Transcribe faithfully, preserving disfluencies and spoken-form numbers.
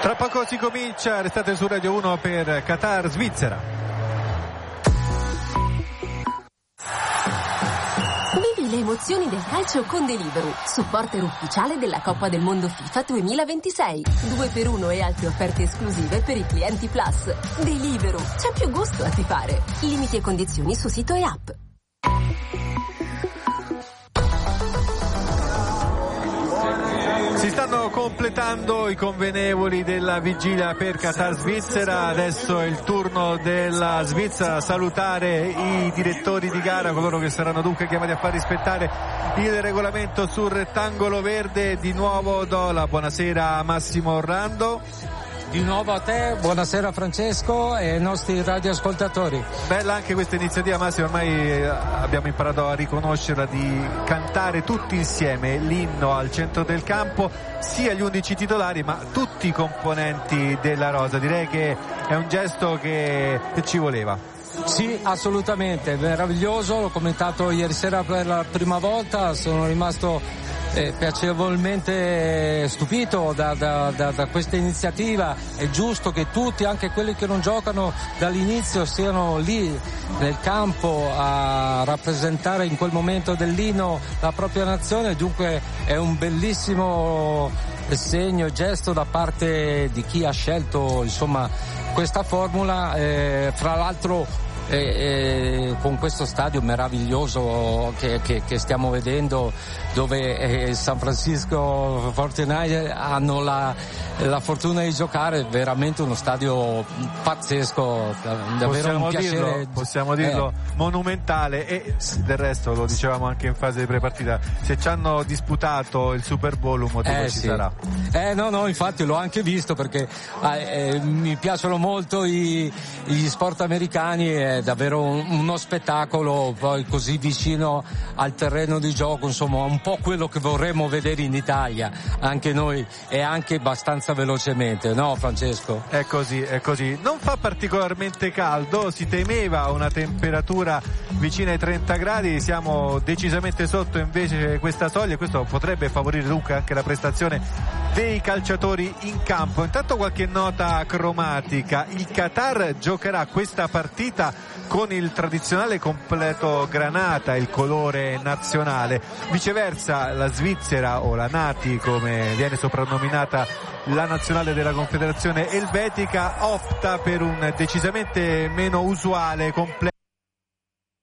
Tra poco si comincia, restate su Radio uno per Qatar Svizzera. Vivi le emozioni del calcio con Deliveroo, supporter ufficiale della Coppa del Mondo FIFA duemilaventisei. due per uno e altre offerte esclusive per i clienti Plus. Deliveroo, c'è più gusto a tifare. Limiti e condizioni su sito e app. Si stanno completando i convenevoli della vigilia per Qatar Svizzera. Adesso è il turno della Svizzera a salutare i direttori di gara, coloro che saranno dunque chiamati a far rispettare il regolamento sul rettangolo verde. Di nuovo do la buonasera a Massimo Orlando. Di nuovo a te, buonasera Francesco e ai nostri radioascoltatori. Bella anche questa iniziativa, Massimo, ormai abbiamo imparato a riconoscerla, di cantare tutti insieme l'inno al centro del campo, sia gli undici titolari ma tutti i componenti della rosa. Direi che è un gesto che, che ci voleva. Sì, assolutamente, meraviglioso, l'ho commentato ieri sera per la prima volta, sono rimasto Eh, piacevolmente stupito da, da, da, da questa iniziativa. È giusto che tutti, anche quelli che non giocano dall'inizio, siano lì nel campo a rappresentare in quel momento dell'inno la propria nazione, dunque è un bellissimo segno, gesto da parte di chi ha scelto insomma questa formula, eh, fra l'altro E, e, con questo stadio meraviglioso che, che, che stiamo vedendo, dove eh, San Francisco quarantanove hanno la, la fortuna di giocare, è veramente uno stadio pazzesco, davvero possiamo un piacere dirlo, possiamo dirlo eh. monumentale. E del resto lo dicevamo anche in fase di prepartita, se ci hanno disputato il Super Bowl un motivo eh, ci sì. sarà. Eh no no infatti l'ho anche visto, perché eh, mi piacciono molto i, gli sport americani, è davvero un, uno spettacolo, poi così vicino al terreno di gioco, insomma un po' quello che vorremmo vedere in Italia anche noi, e anche abbastanza velocemente, no Francesco? È così, è così. Non fa particolarmente caldo, si temeva una temperatura vicina ai trenta gradi, siamo decisamente sotto invece questa soglia, e questo potrebbe favorire dunque anche la prestazione dei calciatori in campo. Intanto qualche nota cromatica: il Qatar giocherà questa partita con il tradizionale completo granata, il colore nazionale. Viceversa la Svizzera, o la Nati come viene soprannominata la nazionale della Confederazione Elvetica, opta per un decisamente meno usuale completo